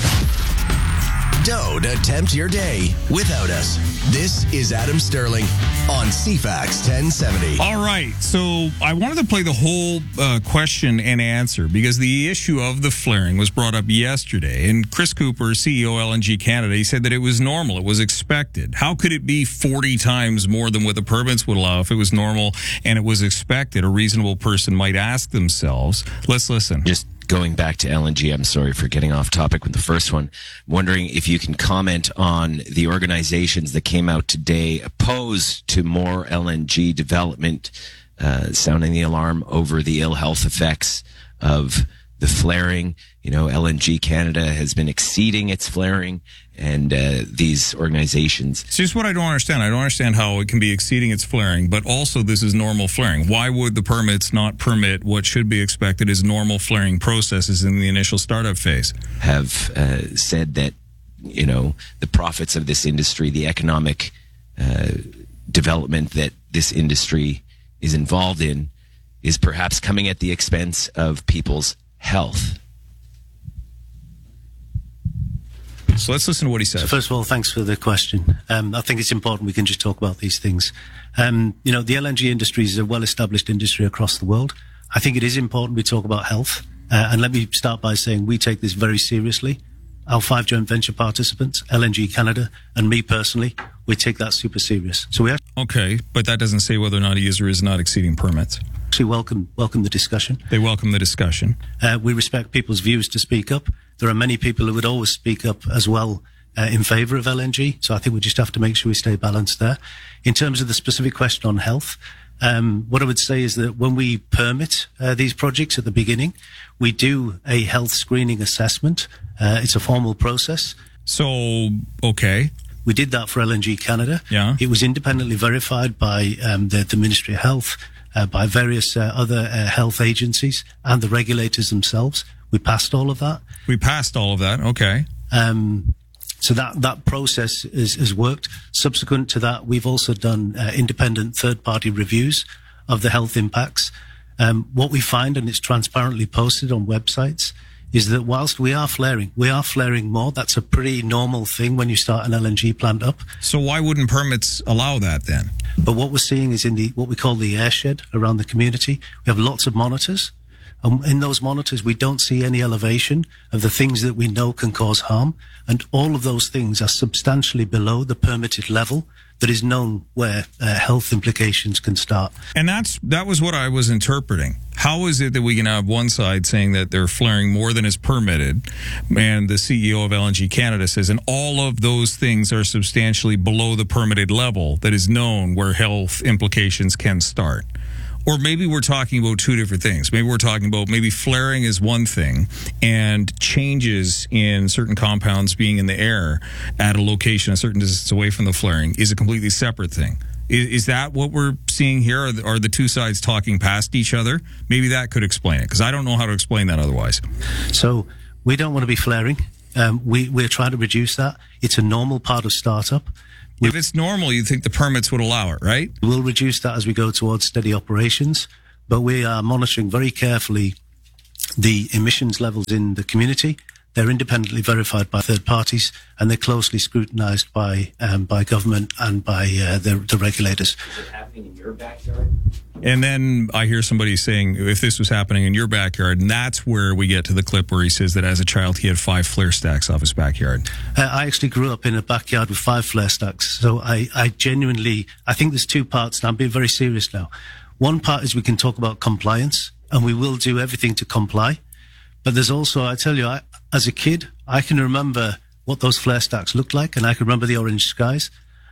Don't attempt your day without us. This is Adam Sterling on CFAX 1070. All right, so I wanted to play the whole question and answer because the issue of the flaring was brought up yesterday. And Chris Cooper, CEO LNG Canada, he said that it was normal, it was expected. How could it be 40 times more than what the permits would allow if it was normal and it was expected? A reasonable person might ask themselves. Let's listen. Just going back to LNG, I'm sorry for getting off topic with the first one. Wondering if you can comment on the organizations that came out today opposed to more LNG development, sounding the alarm over the ill health effects of the flaring. You know, LNG Canada has been exceeding its flaring, and these organizations. So here's what I don't understand. I don't understand how it can be exceeding its flaring, but also this is normal flaring. Why would the permits not permit what should be expected as normal flaring processes in the initial startup phase? Have said that, you know, the profits of this industry, the economic development that this industry is involved in, is perhaps coming at the expense of people's health. So let's listen to what he says. So first of all, thanks for the question. I think it's important we can just talk about these things. You know, the LNG industry is a well-established industry across the world. I think it is important we talk about health. And let me start by saying we take this very seriously. Our 5 joint venture participants, LNG Canada, and me personally, we take that super serious. So we have okay, but that doesn't say whether or not he is or is not exceeding permits. Actually, welcome the discussion. They welcome the discussion. We respect people's views to speak up. There are many people who would always speak up as well in favour of LNG. So I think we just have to make sure we stay balanced there. In terms of the specific question on health, What I would say is that when we permit these projects at the beginning, we do a health screening assessment. It's a formal process. So, okay. We did that for LNG Canada. Yeah. It was independently verified by the Ministry of Health, by various other health agencies and the regulators themselves. We passed all of that. Okay. So that process has worked. Subsequent to that, we've also done independent third-party reviews of the health impacts. What we find, and it's transparently posted on websites, is that whilst we are flaring more. That's a pretty normal thing when you start an LNG plant up. So why wouldn't permits allow that then? But what we're seeing is in what we call the airshed around the community, we have lots of monitors. And in those monitors, we don't see any elevation of the things that we know can cause harm. And all of those things are substantially below the permitted level that is known where health implications can start. And that was what I was interpreting. How is it that we can have one side saying that they're flaring more than is permitted, and the CEO of LNG Canada says, and all of those things are substantially below the permitted level that is known where health implications can start? Or maybe we're talking about two different things. Maybe we're talking about flaring is one thing, and changes in certain compounds being in the air at a location a certain distance away from the flaring is a completely separate thing. Is that what we're seeing here? Are the two sides talking past each other? Maybe that could explain it, because I don't know how to explain that otherwise. So we don't want to be flaring. We're trying to reduce that. It's a normal part of startup. If it's normal, you'd think the permits would allow it, right? We'll reduce that as we go towards steady operations, but we are monitoring very carefully the emissions levels in the community. They're independently verified by third parties, and they're closely scrutinized by government and by the regulators. Is it happening in your backyard? And then I hear somebody saying, if this was happening in your backyard, and that's where we get to the clip where he says that as a child he had 5 flare stacks off his backyard. I actually grew up in a backyard with 5 flare stacks, so I genuinely, I think there's two parts, and I'm being very serious now. One part is we can talk about compliance, and we will do everything to comply. But there's also, I tell you, as a kid, I can remember what those flare stacks looked like, and I can remember the orange skies.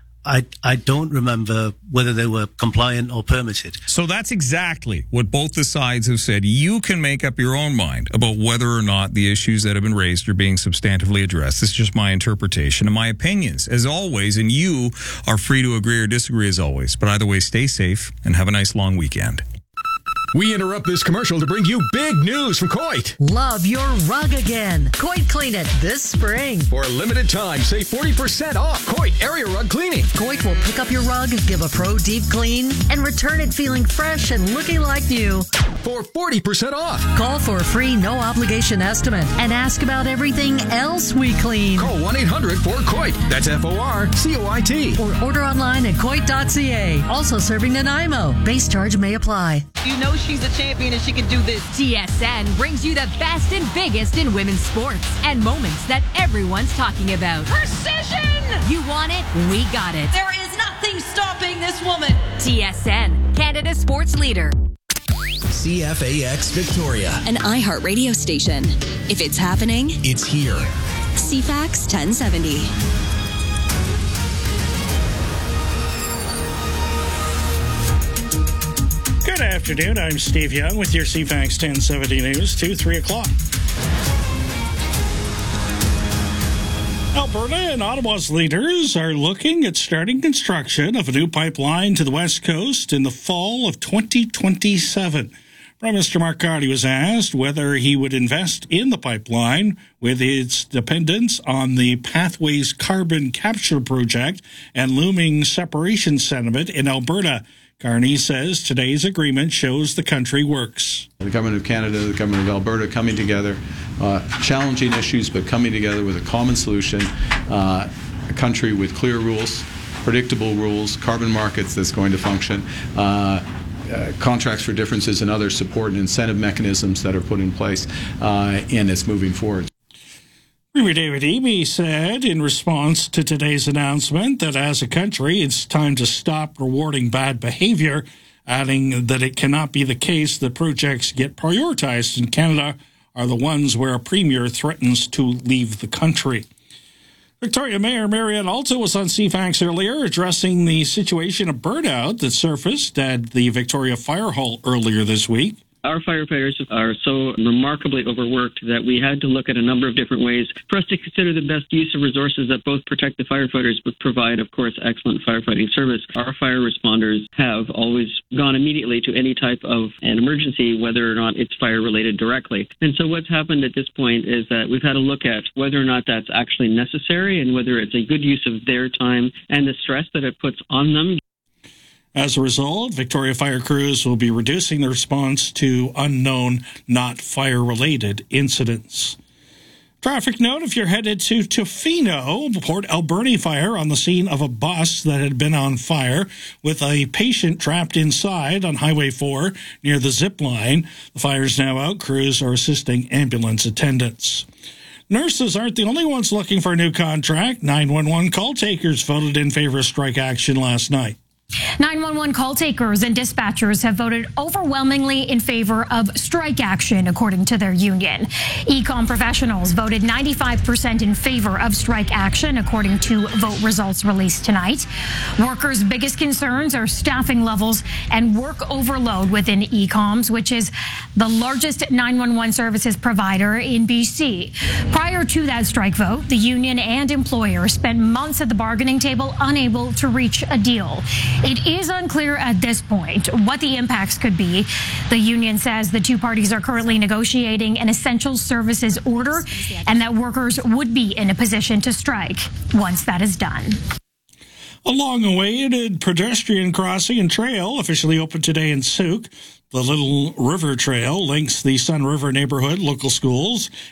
I don't remember whether they were compliant or permitted. So that's exactly what both the sides have said. You can make up your own mind about whether or not the issues that have been raised are being substantively addressed. This is just my interpretation and my opinions, as always, and you are free to agree or disagree as always. But either way, stay safe and have a nice long weekend. We interrupt this commercial to bring you big news from Coit. Love your rug again. Coit Clean It this spring. For a limited time, save 40% off Coit Area Rug Cleaning. Coit will pick up your rug, give a pro deep clean, and return it feeling fresh and looking like new. For 40% off. Call for a free no-obligation estimate and ask about everything else we clean. Call 1-800-4COIT. That's FORCOIT. Or order online at coit.ca. Also serving Nanaimo. Base charge may apply. You know she's a champion and she can do this. TSN brings you the best and biggest in women's sports and moments that everyone's talking about. Precision! You want it? We got it. There is nothing stopping this woman. TSN, Canada's sports leader. CFAX Victoria, an iHeart radio station. If it's happening, it's here. CFAX 1070. Good afternoon. I'm Steve Young with your CFAX 1070 News, 2-3 o'clock. Alberta and Ottawa's leaders are looking at starting construction of a new pipeline to the West Coast in the fall of 2027. Prime Minister Mark Carney was asked whether he would invest in the pipeline with its dependence on the Pathways carbon capture project and looming separation sentiment in Alberta. Carney says today's agreement shows the country works. The Government of Canada, the Government of Alberta coming together, challenging issues, but coming together with a common solution, a country with clear rules, predictable rules, carbon markets that's going to function, contracts for differences and other support and incentive mechanisms that are put in place, and it's moving forward. Premier David Eby said in response to today's announcement that as a country, it's time to stop rewarding bad behavior, adding that it cannot be the case that projects get prioritized in Canada are the ones where a premier threatens to leave the country. Victoria Mayor Marianne Alto was on CFAX earlier addressing the situation of burnout that surfaced at the Victoria Fire Hall earlier this week. Our firefighters are so remarkably overworked that we had to look at a number of different ways for us to consider the best use of resources that both protect the firefighters but provide, of course, excellent firefighting service. Our fire responders have always gone immediately to any type of an emergency, whether or not it's fire-related directly. And so what's happened at this point is that we've had to look at whether or not that's actually necessary and whether it's a good use of their time and the stress that it puts on them. As a result, Victoria Fire crews will be reducing their response to unknown, not fire-related incidents. Traffic note, if you're headed to Tofino, Port Alberni fire on the scene of a bus that had been on fire with a patient trapped inside on Highway 4 near the zip line. The fire's now out. Crews are assisting ambulance attendants. Nurses aren't the only ones looking for a new contract. 911 call takers voted in favor of strike action last night. 911 call takers and dispatchers have voted overwhelmingly in favor of strike action, according to their union. Ecom professionals voted 95% in favor of strike action, according to vote results released tonight. Workers' biggest concerns are staffing levels and work overload within Ecoms, which is the largest 911 services provider in BC. Prior to that strike vote, the union and employer spent months at the bargaining table unable to reach a deal. It is unclear at this point what the impacts could be. The union says the two parties are currently negotiating an essential services order and that workers would be in a position to strike once that is done. A long-awaited pedestrian crossing and trail officially opened today in Souk. The Little River Trail links the Sun River neighborhood, local schools,